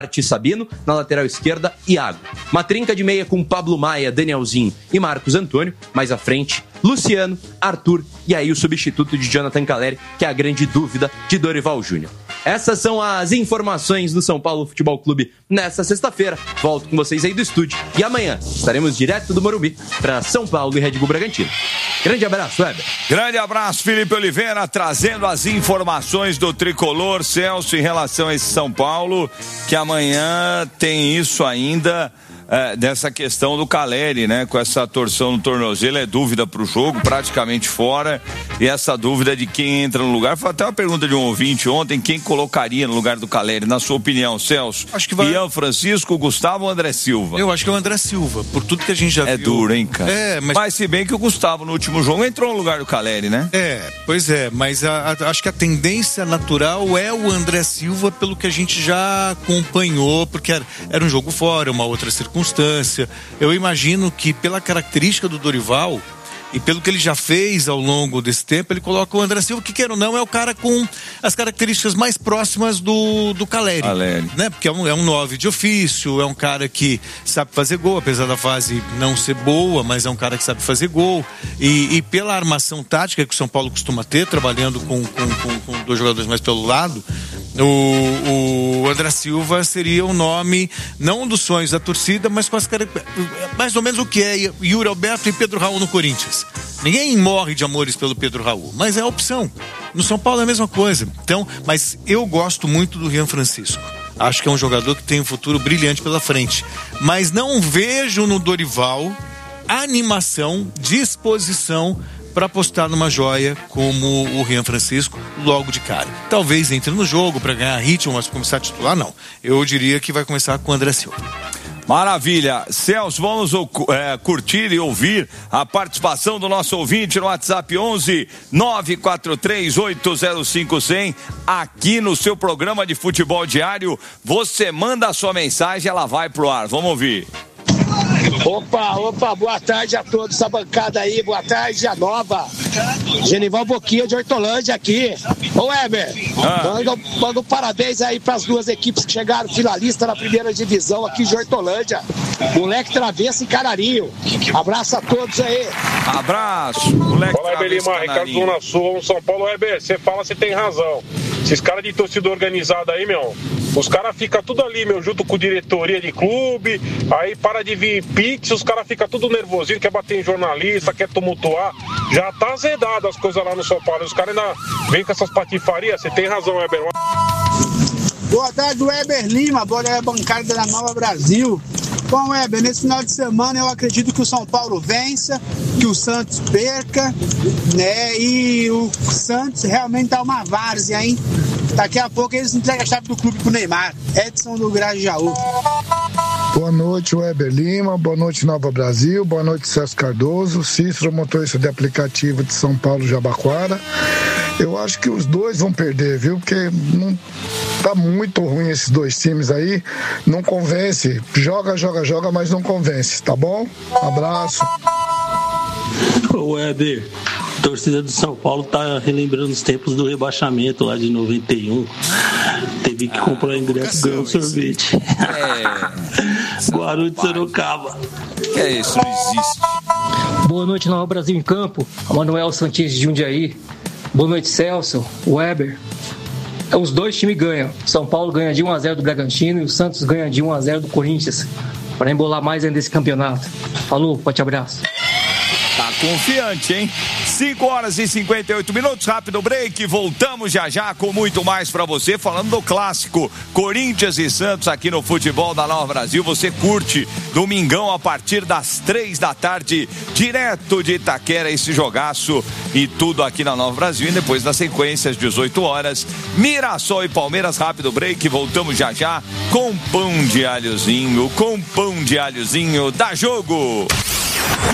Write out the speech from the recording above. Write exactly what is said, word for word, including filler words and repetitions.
Sabino, na lateral esquerda, Iago. Uma trinca de meia com Pablo Maia, Danielzinho e Marcos Antônio. Mais à frente, Luciano, Arthur e aí o substituto de Jonathan Calleri, que é a grande dúvida de Dorival Júnior. Essas são as informações do São Paulo Futebol Clube nesta sexta-feira. Volto com vocês aí do estúdio e amanhã estaremos direto do Morumbi para São Paulo e Red Bull Bragantino. Grande abraço, Weber. Grande abraço, Felipe Oliveira, trazendo as informações do Tricolor, Celso, em relação a esse São Paulo, que amanhã tem isso ainda, é, dessa questão do Calleri, né? Com essa torção no tornozelo, é dúvida pro jogo, praticamente fora, e essa dúvida de quem entra no lugar. Foi até uma pergunta de um ouvinte ontem, quem colocaria no lugar do Calleri, na sua opinião, Celso? Acho que vai... Ian Francisco, Gustavo ou André Silva? Eu acho que é o André Silva, por tudo que a gente já é viu. É duro, hein, cara? É, mas... mas se bem que o Gustavo no último jogo entrou no lugar do Calleri, né? É, pois é, mas a, a, acho que a tendência natural é o André Silva, pelo que a gente já acompanhou, porque era, era um jogo fora, uma outra circunstância. Eu imagino que pela característica do Dorival e pelo que ele já fez ao longo desse tempo, ele coloca o André Silva, que quer ou não, é o cara com as características mais próximas do, do Calleri, Calleri. Né? Porque é um, é um nove de ofício, é um cara que sabe fazer gol, apesar da fase não ser boa, mas é um cara que sabe fazer gol, e, e pela armação tática que o São Paulo costuma ter, trabalhando com, com, com, com dois jogadores mais pelo lado, o, o André Silva seria o nome, não dos sonhos da torcida, mas com as mais ou menos o que é Yuri Alberto e Pedro Raul no Corinthians. Ninguém morre de amores pelo Pedro Raul, mas é a opção. No São Paulo é a mesma coisa. Então, mas eu gosto muito do Ian Francisco. Acho que é um jogador que tem um futuro brilhante pela frente. Mas não vejo no Dorival animação, disposição para apostar numa joia como o Rian Francisco logo de cara. Talvez entre no jogo para ganhar ritmo, mas começar a titular, não. Eu diria que vai começar com o André Silva. Maravilha. Celso, vamos é, curtir e ouvir a participação do nosso ouvinte no WhatsApp onze nove quatro três oito zero cinco zero zero. Aqui no seu programa de futebol diário, você manda a sua mensagem, ela vai pro ar. Vamos ouvir. Opa, opa, boa tarde a todos, essa bancada aí, boa tarde, a nova. Genival Boquinha de Hortolândia aqui. Ô Weber, ah. manda, manda um parabéns aí pras duas equipes que chegaram finalista na primeira divisão aqui de Hortolândia. Moleque Travesso e Canarinho. Abraço a todos aí. Abraço, moleque Fala, Travesso e Ricardo Zona Sul, São Paulo. Weber, você fala, você tem razão. Esses caras de torcida organizada aí, meu, os caras ficam tudo ali, meu, junto com diretoria de clube, aí para de vir pix, os caras ficam tudo nervosinho, quer bater em jornalista, quer tumultuar. Já tá azedado as coisas lá no São Paulo. Os caras ainda vêm com essas patifarias. Você tem razão, Weber. Boa tarde, Weber Lima, boa bancada da Nova Brasil. Bom, Weber, nesse final de semana eu acredito que o São Paulo vença, que o Santos perca, né? E o Santos realmente tá uma várzea, hein? Daqui a pouco eles entregam a chave do clube pro Neymar. Edson do Grajaú. Boa noite, Weber Lima, boa noite, Nova Brasil, boa noite, Celso Cardoso, Cícero, motorista de aplicativo de São Paulo, Jabaquara. Eu acho que os dois vão perder, viu? Porque não tá muito ruim esses dois times aí, não convence. Joga, joga, joga, mas não convence, tá bom? Abraço. Ô Weber, a torcida do São Paulo tá relembrando os tempos do rebaixamento lá de noventa e um. Teve que ah, comprar ingresso e ganhar um sorvete. É. Guarulhos de Sorocaba. Que é isso, não existe. Boa noite, Nova Brasil em Campo. Manuel Santos de Jundiaí. Boa noite, Celso, Weber. Os dois times ganham. São Paulo ganha de um a zero do Bragantino e o Santos ganha de um a zero do Corinthians. Para embolar mais ainda esse campeonato. Falou, forte abraço. Tá confiante, hein? cinco horas e cinquenta e oito minutos, rápido break, voltamos já já com muito mais pra você, falando do clássico Corinthians e Santos aqui no Futebol da Nova Brasil. Você curte domingão a partir das três da tarde, direto de Itaquera, esse jogaço e tudo aqui na Nova Brasil. E depois das sequências, dezoito horas, Mirassol e Palmeiras, rápido break, voltamos já já com pão de alhozinho, com pão de alhozinho, dá jogo!